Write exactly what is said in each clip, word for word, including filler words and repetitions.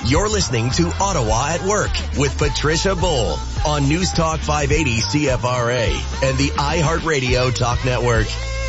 You're listening to Ottawa at Work with Patricia Bull on News Talk five eighty C F R A and the iHeartRadio Talk Network.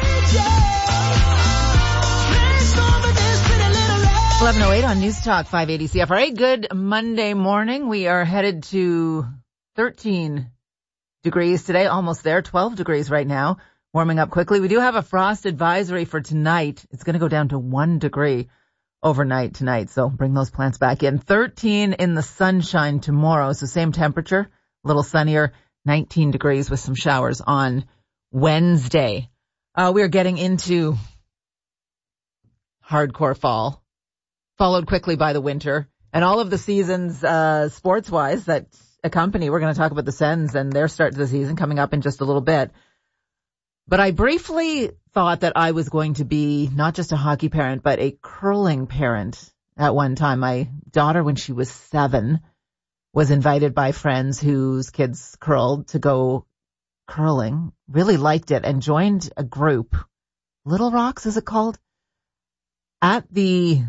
eleven oh eight on News Talk five eighty C F R A. Good Monday morning. We are headed to thirteen degrees today, almost there, twelve degrees right now, warming up quickly. We do have a frost advisory for tonight. It's going to go down to one degree overnight tonight, so bring those plants back in. thirteen in the sunshine tomorrow, so same temperature, a little sunnier, nineteen degrees with some showers on Wednesday. Uh, we are getting into hardcore fall, followed quickly by the winter, and all of the seasons uh, sports-wise that accompany. We're going to talk about the Sens and their start to the season coming up in just a little bit. But I briefly thought that I was going to be not just a hockey parent, but a curling parent at one time. My daughter, when she was seven, was invited by friends whose kids curled to go curling, really liked it, and joined a group, Little Rocks, is it called, at the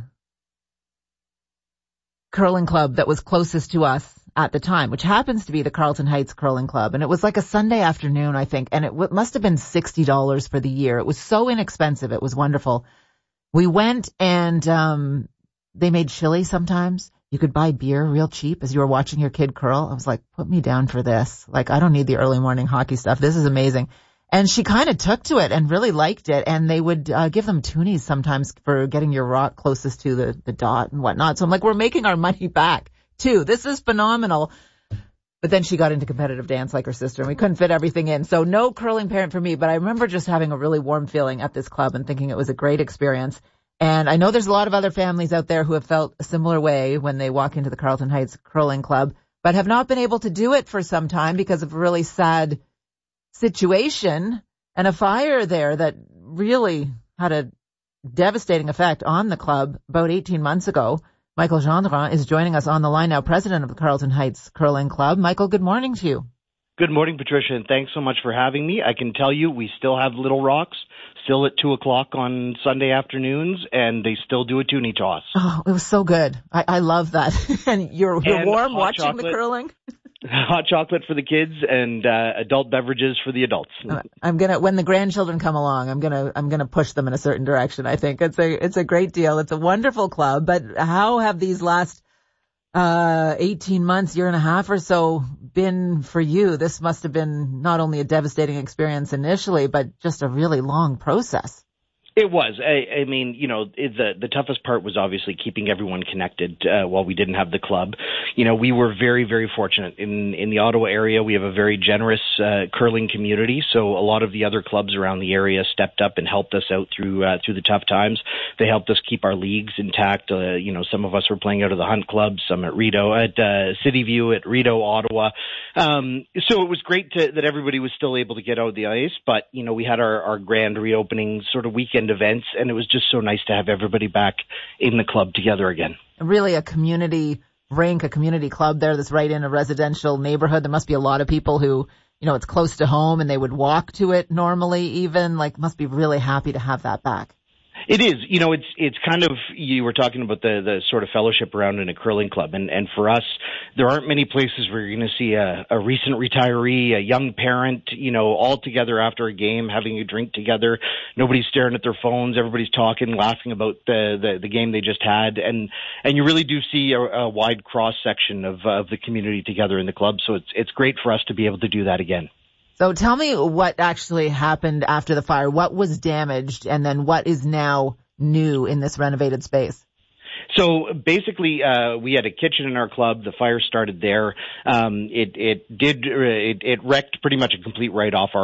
curling club that was closest to us at the time, which happens to be the Carlton Heights Curling Club. And it was like a Sunday afternoon, I think, and it w- must have been sixty dollars for the year. It was so inexpensive. It was wonderful. We went and um they made chili sometimes. You could buy beer real cheap as you were watching your kid curl. I was like, put me down for this. Like, I don't need the early morning hockey stuff. This is amazing. And she kind of took to it and really liked it. And they would uh, give them toonies sometimes for getting your rock closest to the, the dot and whatnot. So I'm like, we're making our money back too. This is phenomenal. But then she got into competitive dance like her sister, and we couldn't fit everything in. So no curling parent for me, but I remember just having a really warm feeling at this club and thinking it was a great experience. And I know there's a lot of other families out there who have felt a similar way when they walk into the Carlton Heights Curling Club, but have not been able to do it for some time because of a really sad situation and a fire there that really had a devastating effect on the club about eighteen months ago. Michael Gendron is joining us on the line now, president of the Carlton Heights Curling Club. Michael, good morning to you. Good morning, Patricia, and thanks so much for having me. I can tell you we still have Little Rocks, still at two o'clock on Sunday afternoons, and they still do a toonie toss. Oh, it was so good. I, I love that. And you're, you're and warm watching chocolate. the curling? Hot chocolate for the kids and uh, adult beverages for the adults. I'm gonna, when the grandchildren come along, I'm gonna, I'm gonna push them in a certain direction. I think it's a, it's a great deal. It's a wonderful club. But how have these last uh eighteen months, year and a half or so been for you? This must have been not only a devastating experience initially, but just a really long process. It was. I, I mean, you know, it, the the toughest part was obviously keeping everyone connected uh, while we didn't have the club. You know, we were very, very fortunate in in the Ottawa area. We have a very generous uh, curling community, so a lot of the other clubs around the area stepped up and helped us out through uh, through the tough times. They helped us keep our leagues intact. Uh, you know, some of us were playing out of the Hunt Club, some at Rideau, at uh, City View, at Rideau, Ottawa. Um, so it was great to, that everybody was still able to get out of the ice. But you know, we had our our grand reopening sort of weekend events, and it was just so nice to have everybody back in the club together again. Really a community rink, a community club there that's right in a residential neighborhood. There must be a lot of people who, you know, it's close to home and they would walk to it normally even, like, must be really happy to have that back. It is. You know, it's it's kind of, you were talking about the, the sort of fellowship around in a curling club. And, and for us, there aren't many places where you're going to see a, a recent retiree, a young parent, you know, all together after a game, having a drink together. Nobody's staring at their phones. Everybody's talking, laughing about the, the, the game they just had. And, and you really do see a, a wide cross-section of, of the community together in the club. So it's, it's great for us to be able to do that again. So tell me what actually happened after the fire. What was damaged, and then what is now new in this renovated space? So basically, uh, we had a kitchen in our club. The fire started there. Um, it, it did, it, it wrecked pretty much a complete write-off our